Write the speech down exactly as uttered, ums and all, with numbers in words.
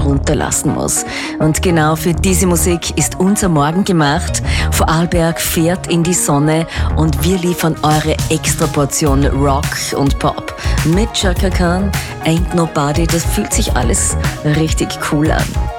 runterlassen muss. Und genau für diese Musik ist unser Morgen gemacht. Vorarlberg fährt in die Sonne und wir liefern eure Extraportion Rock und Pop. Mit Chaka Khan, Ain't Nobody, das fühlt sich alles richtig cool an.